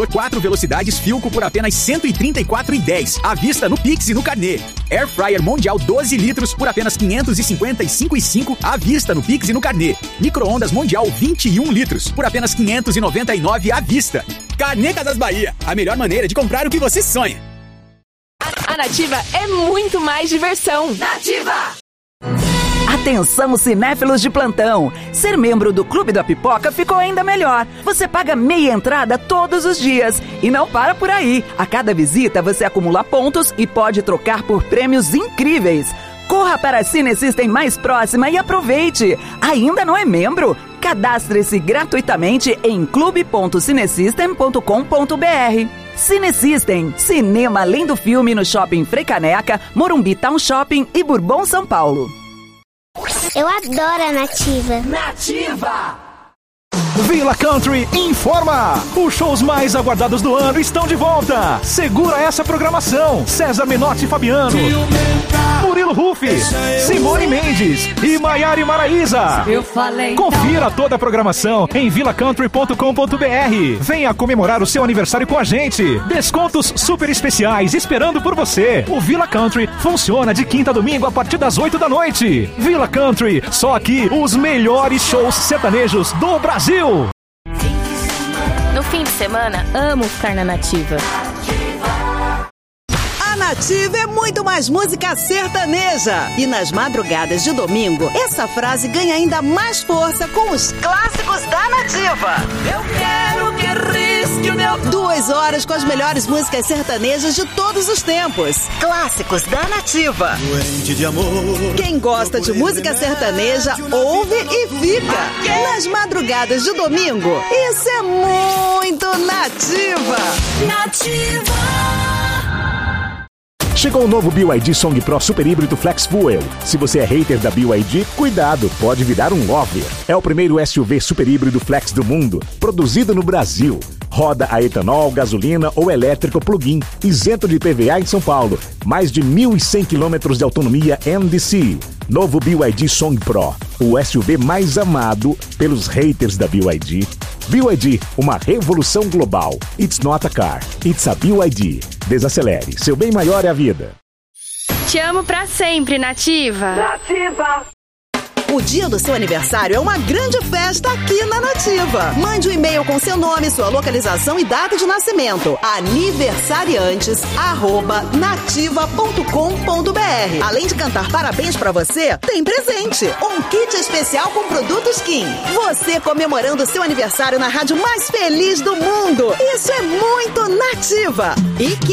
motor 4 velocidades Philco por apenas R$ 134,10. À vista no Pix e no Carnê. Air Fryer Mondial 12 litros por apenas R$ 555,5. À vista no Pix e no Carnê. Micro-ondas Mondial 21 litros por apenas R$ 599 à vista. Carnê Casas Bahia, a melhor maneira de comprar o que você sonha. A Nativa é muito mais diversão. Nativa! Atenção, cinéfilos de plantão! Ser membro do Clube da Pipoca ficou ainda melhor. Você paga meia entrada todos os dias. E não para por aí. A cada visita você acumula pontos e pode trocar por prêmios incríveis. Corra para a Cinesystem mais próxima e aproveite! Ainda não é membro? Cadastre-se gratuitamente em clube.cinesystem.com.br. Cinesystem, cinema além do filme no Shopping Freicaneca, Morumbi Town Shopping e Bourbon, São Paulo. Eu adoro a Nativa. Nativa! Villa Country informa! Os shows mais aguardados do ano estão de volta! Segura essa programação! César Menotti e Fabiano, Murilo Rufi, Simone Mendes e Maiara e Maraísa. Confira toda a programação em villacountry.com.br. Venha comemorar o seu aniversário com a gente. Descontos super especiais esperando por você. O Villa Country funciona de quinta a domingo a partir das 8 da noite. Villa Country, só aqui os melhores shows sertanejos do Brasil. No fim de semana, amo ficar na Nativa. A Nativa é muito mais música sertaneja. E nas madrugadas de domingo, essa frase ganha ainda mais força com os clássicos da Nativa. Eu quero que risque o meu... 2 horas com as melhores músicas sertanejas de todos os tempos. Clássicos da Nativa. Doente de amor. Quem gosta de música sertaneja, ouve e fica. Nas madrugadas de domingo, isso é muito Nativa. Nativa! Chegou o novo BYD Song Pro Super Híbrido Flex Fuel. Se você é hater da BYD, cuidado, pode virar um lover. É o primeiro SUV super híbrido flex do mundo, produzido no Brasil. Roda a etanol, gasolina ou elétrico plug-in, isento de IPVA em São Paulo. Mais de 1.100 km de autonomia NDC. Novo BYD Song Pro, o SUV mais amado pelos haters da BYD. BYD, uma revolução global. It's not a car, it's a BYD. Desacelere, seu bem maior é a vida. Te amo pra sempre, Nativa. Nativa! O dia do seu aniversário é uma grande festa aqui na Nativa. Mande um e-mail com seu nome, sua localização e data de nascimento. aniversariantes@nativa.com.br. Além de cantar parabéns pra você, tem presente. Um kit especial com produtos Kim. Você comemorando seu aniversário na rádio mais feliz do mundo. Isso é muito Nativa. E